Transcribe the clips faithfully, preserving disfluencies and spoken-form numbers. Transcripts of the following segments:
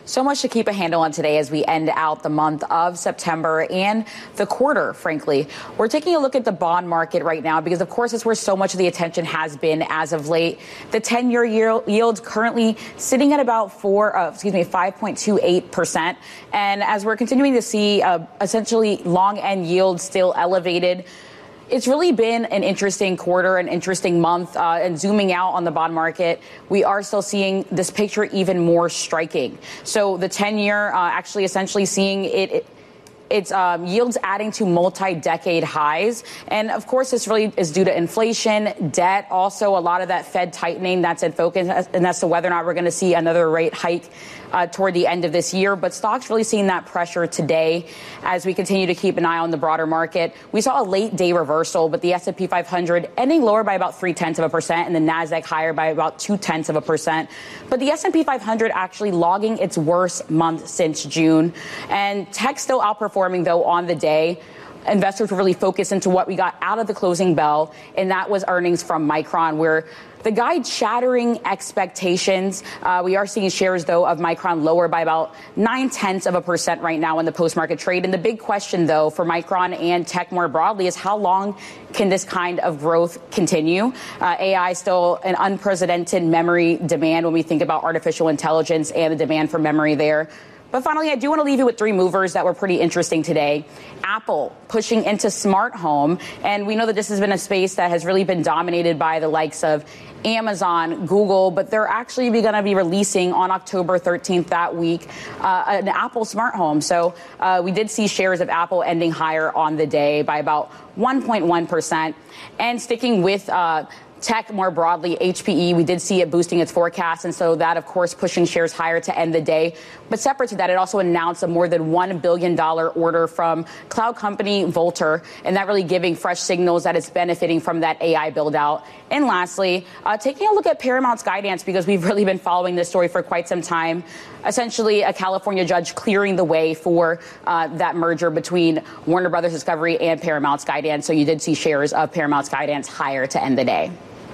So much to keep a handle on today as we end out the month of September and the quarter, frankly. We're taking a look at the bond market right now because, of course, it's where so much of the attention has been as of late. The ten-year yield currently sitting at about four, uh, excuse me, five point two eight percent. And as we're continuing to see uh, essentially long end yields still elevated, it's really been an interesting quarter, an interesting month, uh, and zooming out on the bond market, we are still seeing this picture even more striking. So the ten-year uh, actually essentially seeing it, it It's um, yields adding to multi-decade highs. And, of course, this really is due to inflation, debt, also a lot of that Fed tightening that's in focus, and that's to whether or not we're going to see another rate hike uh, toward the end of this year. But stocks really seeing that pressure today as we continue to keep an eye on the broader market. We saw a late day reversal, but the S and P five hundred ending lower by about three-tenths of a percent and the NASDAQ higher by about two-tenths of a percent. But the S and P five hundred actually logging its worst month since June. And tech still outperforming, though, on the day. Investors were really focused into what we got out of the closing bell, and that was earnings from Micron, where the guide shattering expectations. Uh, we are seeing shares, though, of Micron lower by about nine-tenths of a percent right now in the post-market trade. And the big question, though, for Micron and tech more broadly is how long can this kind of growth continue? Uh, A I still an unprecedented memory demand when we think about artificial intelligence and the demand for memory there. But finally, I do want to leave you with three movers that were pretty interesting today. Apple pushing into smart home. And we know that this has been a space that has really been dominated by the likes of Amazon, Google, but they're actually going to be releasing on October thirteenth that week uh, an Apple smart home. So uh, we did see shares of Apple ending higher on the day by about one point one percent. And sticking with uh, tech more broadly, H P E, we did see it boosting its forecast, and so that, of course, pushing shares higher to end the day. But separate to that, it also announced a more than one billion dollars order from cloud company Vultr, and that really giving fresh signals that it's benefiting from that A I build-out. And lastly, uh, taking a look at Paramount's guidance, because we've really been following this story for quite some time. Essentially, a California judge clearing the way for uh, that merger between Warner Brothers Discovery and Paramount's guidance. So you did see shares of Paramount's guidance higher to end the day.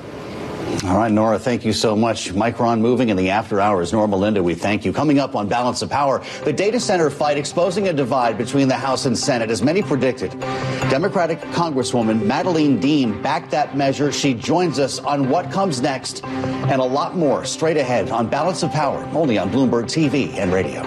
All right, Nora, thank you so much. Micron moving in the after hours. Nora Melinda, we thank you. Coming up on Balance of Power, the data center fight exposing a divide between the House and Senate, as many predicted. Democratic Congresswoman Madeleine Dean backed that measure. She joins us on what comes next and a lot more straight ahead on Balance of Power, only on Bloomberg T V and radio.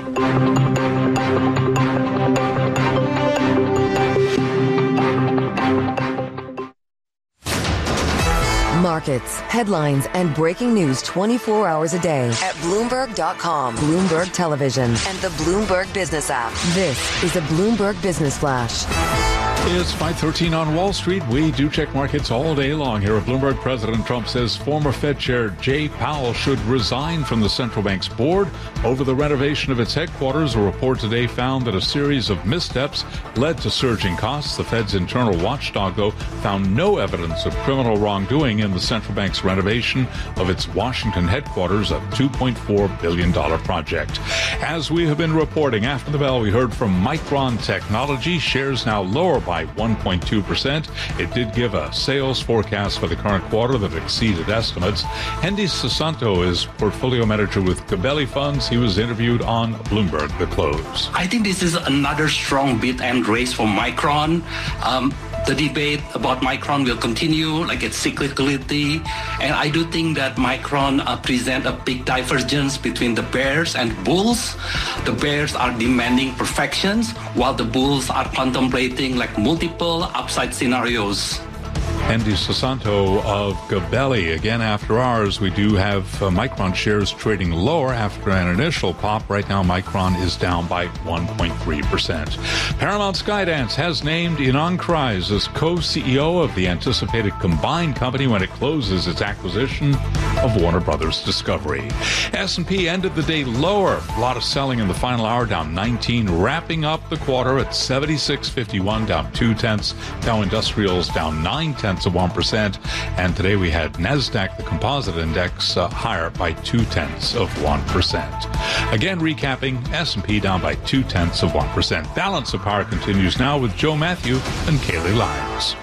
Markets, headlines, and breaking news twenty-four hours a day at Bloomberg dot com, Bloomberg Television, and the Bloomberg Business app. This is a Bloomberg Business Flash. It's five thirteen on Wall Street. We do check markets all day long here at Bloomberg. President Trump says former Fed Chair Jay Powell should resign from the central bank's board over the renovation of its headquarters. A report today found that a series of missteps led to surging costs. The Fed's internal watchdog, though, found no evidence of criminal wrongdoing in the central bank's renovation of its Washington headquarters, a two point four billion dollars project. As we have been reporting, after the bell, we heard from Micron Technology. Shares now lower by one point two percent. It did give a sales forecast for the current quarter that exceeded estimates. Hendy Sasanto is portfolio manager with Gabelli Funds. He was interviewed on Bloomberg The Close. I think this is another strong bid and race for Micron. Um, The debate about Micron will continue, like its cyclicality. And I do think that Micron uh, present a big divergence between the bears and bulls. The bears are demanding perfections, while the bulls are contemplating like multiple upside scenarios. Hendy Sasanto of Gabelli. Again, after hours, we do have uh, Micron shares trading lower after an initial pop. Right now, Micron is down by one point three percent. Paramount Skydance has named Ynon Kreiz as co-C E O of the anticipated combined company when it closes its acquisition of Warner Brothers Discovery. S and P ended the day lower. A lot of selling in the final hour, down nineteen, wrapping up the quarter at seventy-six fifty-one, down two tenths. Dow Industrials down nine tenths of one percent. And today we had NASDAQ, the composite index, uh, higher by two tenths of one percent. Again, recapping, S and P down by two tenths of one percent. Balance of Power continues now with Joe Matthew and Kaylee Lyons.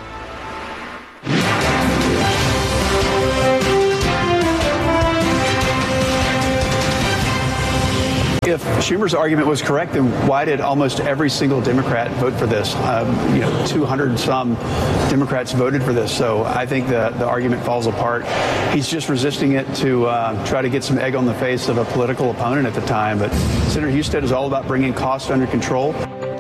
if Schumer's argument was correct, then why did almost every single Democrat vote for this? Um, you know, two hundred some Democrats voted for this. So I think the, the argument falls apart. He's just resisting it to uh, try to get some egg on the face of a political opponent at the time. But Senator Husted is all about bringing costs under control.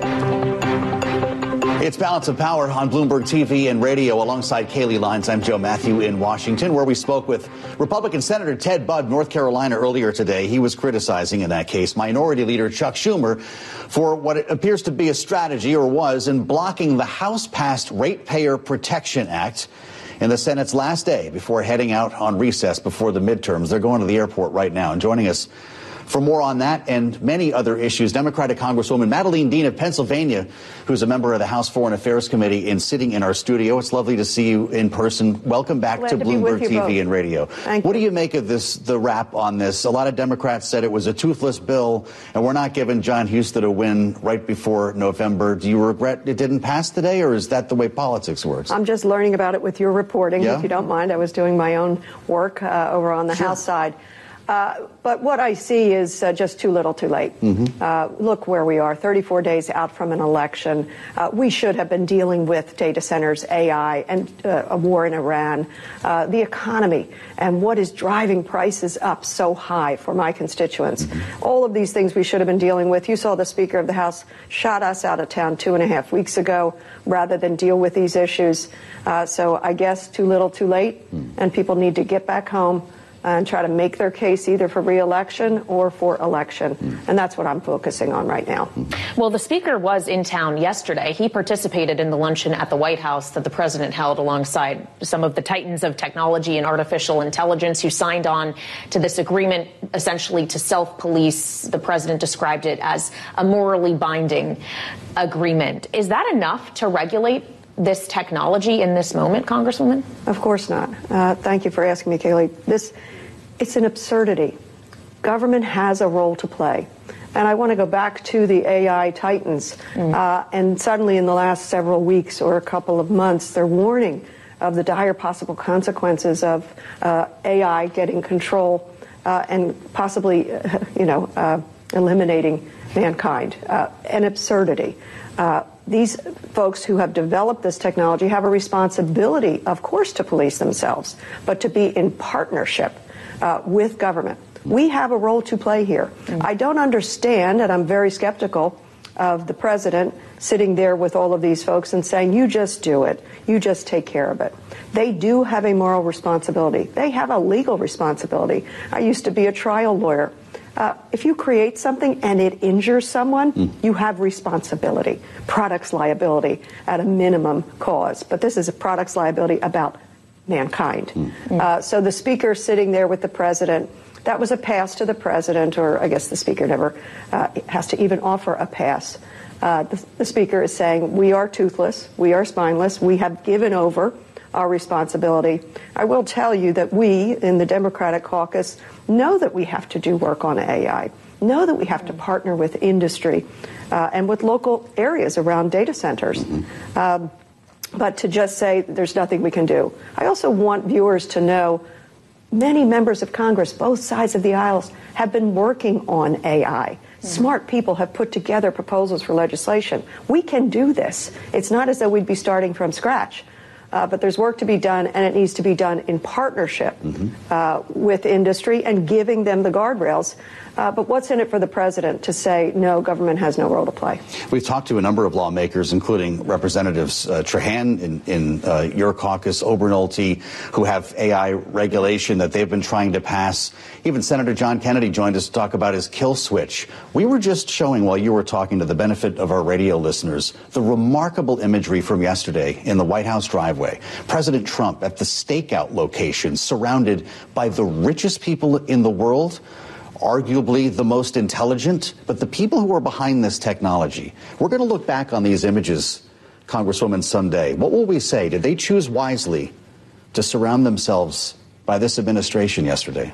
It's Balance of Power on Bloomberg T V and radio. Alongside Kaylee Lines, I'm Joe Matthew in Washington, where we spoke with Republican Senator Ted Budd, North Carolina, earlier today. He was criticizing in that case Minority Leader Chuck Schumer for what it appears to be a strategy, or was, in blocking the House-passed Ratepayer Protection Act in the Senate's last day before heading out on recess before the midterms. They're going to the airport right now. And joining us for more on that and many other issues, Democratic Congresswoman Madeleine Dean of Pennsylvania, who's a member of the House Foreign Affairs Committee, and sitting in our studio. It's lovely to see you in person. Welcome back Glad to, to Bloomberg T V both. and radio. Thank what you. do you make of this, the wrap on this? A lot of Democrats said it was a toothless bill, and we're not giving John Husted a win right before November. Do you regret it didn't pass today, or is that the way politics works? I'm just learning about it with your reporting, Yeah? if you don't mind. I was doing my own work uh, over on the Sure. House side. Uh, but what I see is uh, just too little too late. Mm-hmm. Uh, look where we are, thirty-four days out from an election. Uh, we should have been dealing with data centers, A I, and uh, a war in Iran, uh, the economy, and what is driving prices up so high for my constituents. Mm-hmm. All of these things we should have been dealing with. You saw the Speaker of the House shot us out of town two and a half weeks ago rather than deal with these issues. Uh, so I guess too little too late, mm. and people need to get back home and try to make their case either for re-election or for election. Mm. And that's what I'm focusing on right now. Well, the Speaker was in town yesterday. He participated in the luncheon at the White House that the president held alongside some of the titans of technology and artificial intelligence who signed on to this agreement essentially to self-police. The president described it as a morally binding agreement. Is that enough to regulate this technology in this moment, Congresswoman? Of course not. Uh, thank you for asking me, Kaylee. This, it's an absurdity. Government has a role to play. And I want to go back to the A I titans. Mm. Uh, and suddenly in the last several weeks or a couple of months, they're warning of the dire possible consequences of uh, A I getting control uh, and possibly, uh, you know, uh, eliminating mankind. Uh, an absurdity. Uh, These folks who have developed this technology have a responsibility, of course, to police themselves, but to be in partnership uh, with government. We have a role to play here. Mm-hmm. I don't understand, and I'm very skeptical of the president sitting there with all of these folks and saying, you just do it. You just take care of it. They do have a moral responsibility. They have a legal responsibility. I used to be a trial lawyer. Uh, if you create something and it injures someone, mm. you have responsibility, products liability at a minimum cause. But this is a products liability about mankind. Mm. Uh, so the speaker sitting there with the president, that was a pass to the president, or I guess the speaker never uh, has to even offer a pass. Uh, the, the speaker is saying, we are toothless, we are spineless, we have given over our responsibility. I will tell you that we in the Democratic caucus know that we have to do work on A I, know that we have to partner with industry uh, and with local areas around data centers. Mm-hmm. Um, but to just say there's nothing we can do. I also want viewers to know many members of Congress, both sides of the aisles, have been working on A I. Mm-hmm. Smart people have put together proposals for legislation. We can do this. It's not as though we'd be starting from scratch. Uh, but there's work to be done, and it needs to be done in partnership mm-hmm. uh, with industry and giving them the guardrails. Uh, but what's in it for the president to say, no, government has no role to play? We've talked to a number of lawmakers, including Representatives uh, Trahan in, in uh, your caucus, Obernolte, who have A I regulation that they've been trying to pass. Even Senator John Kennedy joined us to talk about his kill switch. We were just showing, while you were talking, to the benefit of our radio listeners, the remarkable imagery from yesterday in the White House driveway. President Trump at the stakeout location, surrounded by the richest people in the world, arguably the most intelligent, but the people who are behind this technology. We're going to look back on these images, Congresswoman, someday. What will we say? Did they choose wisely to surround themselves by this administration yesterday?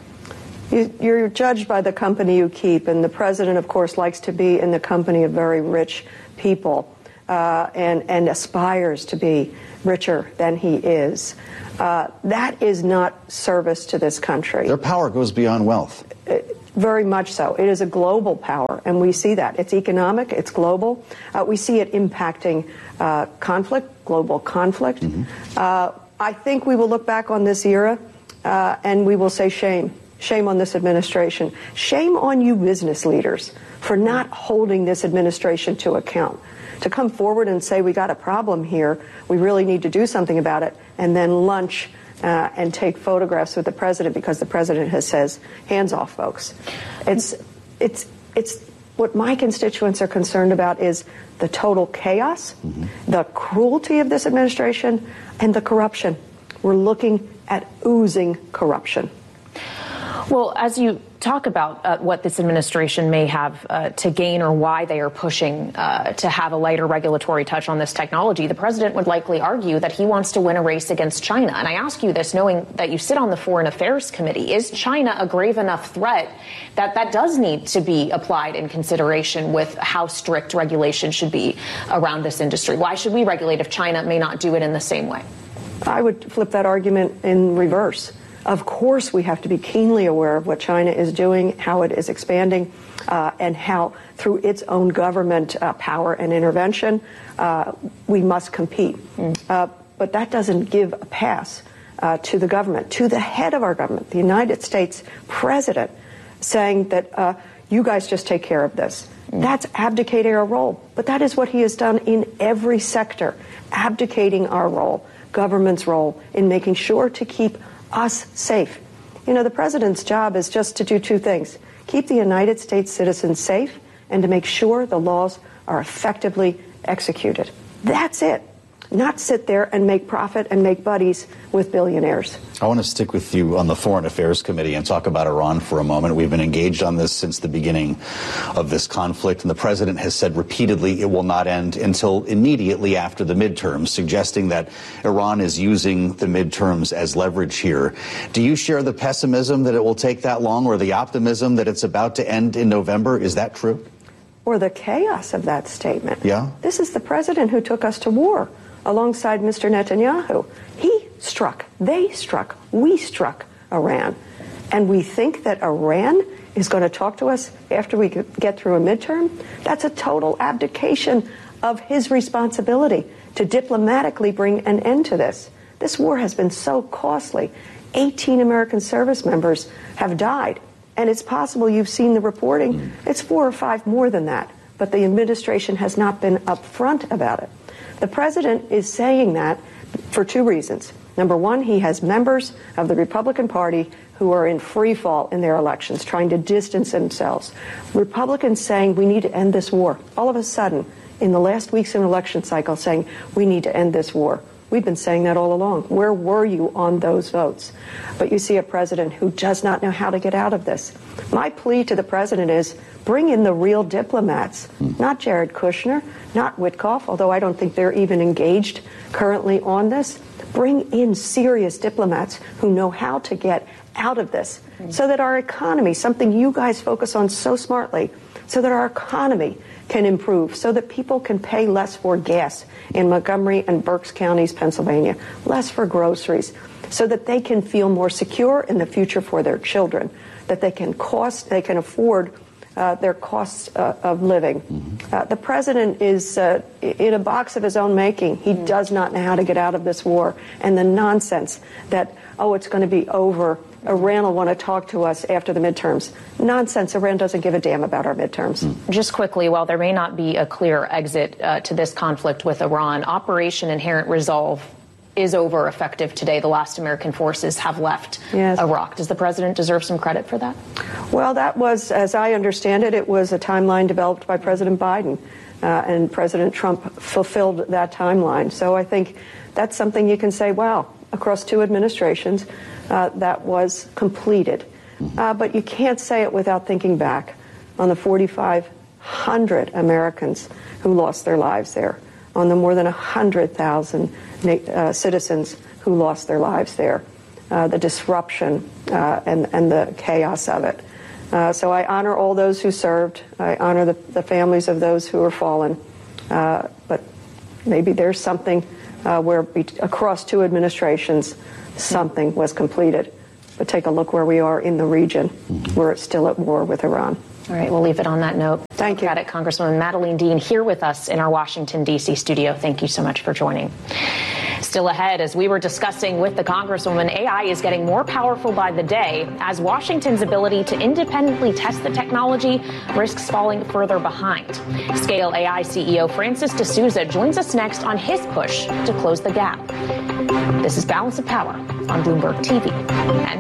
You're judged by the company you keep, and the president, of course, likes to be in the company of very rich people uh, and, and aspires to be richer than he is. Uh, that is not service to this country. Their power goes beyond wealth. Very much so. It is a global power, and we see that. It's economic, it's global. Uh, we see it impacting uh, conflict, global conflict. Mm-hmm. uh, I think we will look back on this era uh, and we will say shame. Shame on this administration. Shame on you business leaders for not holding this administration to account. To come forward and say we got a problem here, we really need to do something about it, and then lunch uh, and take photographs with the president because the president has says, hands off, folks. It's, it's, it's what my constituents are concerned about is the total chaos, mm-hmm. the cruelty of this administration, and the corruption. We're looking at oozing corruption. Well, as you talk about uh, what this administration may have uh, to gain or why they are pushing uh, to have a lighter regulatory touch on this technology, the president would likely argue that he wants to win a race against China. And I ask you this knowing that you sit on the Foreign Affairs Committee. Is China a grave enough threat that that does need to be applied in consideration with how strict regulation should be around this industry? Why should we regulate if China may not do it in the same way? I would flip that argument in reverse. Of course, we have to be keenly aware of what China is doing, how it is expanding, uh, and how, through its own government uh, power and intervention, uh, we must compete. Mm. Uh, but that doesn't give a pass uh, to the government, to the head of our government, the United States president, saying that uh, you guys just take care of this. Mm. That's abdicating our role. But that is what he has done in every sector, abdicating our role, government's role, in making sure to keep us safe. You know, the president's job is just to do two things: keep the United States citizens safe and to make sure the laws are effectively executed. That's it. Not sit there and make profit and make buddies with billionaires. I want to stick with you on the Foreign Affairs Committee and talk about Iran for a moment. We've been engaged on this since the beginning of this conflict, and the president has said repeatedly it will not end until immediately after the midterms, suggesting that Iran is using the midterms as leverage here. Do you share the pessimism that it will take that long, or the optimism that it's about to end in November? Is that true? Or the chaos of that statement. Yeah. This is the president who took us to war alongside Mister Netanyahu. He struck, they struck, we struck Iran. And we think that Iran is going to talk to us after we get through a midterm? That's a total abdication of his responsibility to diplomatically bring an end to this. This war has been so costly. eighteen American service members have died. And it's possible you've seen the reporting. It's four or five more than that. But the administration has not been upfront about it. The president is saying that for two reasons. Number one, he has members of the Republican Party who are in free fall in their elections, trying to distance themselves. Republicans saying we need to end this war. All of a sudden, in the last weeks of an election cycle, saying we need to end this war. We've been saying that all along. Where were you on those votes? But you see a president who does not know how to get out of this. My plea to the president is bring in the real diplomats, not Jared Kushner, not Witkoff, although I don't think they're even engaged currently on this. Bring in serious diplomats who know how to get out of this so that our economy, something you guys focus on so smartly, so that our economy can improve, so that people can pay less for gas in Montgomery and Berks counties, Pennsylvania, less for groceries, so that they can feel more secure in the future for their children, that they can cost, they can afford uh, their costs uh, of living. Mm-hmm. Uh, the president is uh, in a box of his own making. He mm-hmm. does not know how to get out of this war, and the nonsense that, oh, it's going to be over. Iran will want to talk to us after the midterms. Nonsense. Iran doesn't give a damn about our midterms. Mm. Just quickly, while there may not be a clear exit uh, to this conflict with Iran, Operation Inherent Resolve is over effective today. The last American forces have left yes. Iraq. Does the president deserve some credit for that? Well, that was, as I understand it, it was a timeline developed by President Biden, uh, and President Trump fulfilled that timeline. So I think that's something you can say, wow, across two administrations, Uh, that was completed. Uh, but you can't say it without thinking back on the forty-five hundred Americans who lost their lives there, on the more than one hundred thousand uh, citizens who lost their lives there, uh, the disruption uh, and, and the chaos of it. Uh, so I honor all those who served. I honor the, the families of those who are fallen. Uh, but maybe there's something uh, where be- across two administrations, something was completed. but take a look where we are in the region. We're still at war with Iran. All right, we'll leave it on that note. Thank you. Democratic Congresswoman Madeleine Dean here with us in our Washington, D C studio. Thank you so much for joining. Still ahead, as we were discussing with the Congresswoman, A I is getting more powerful by the day as Washington's ability to independently test the technology risks falling further behind. Scale A I C E O Francis D'Souza joins us next on his push to close the gap. This is Balance of Power on Bloomberg T V and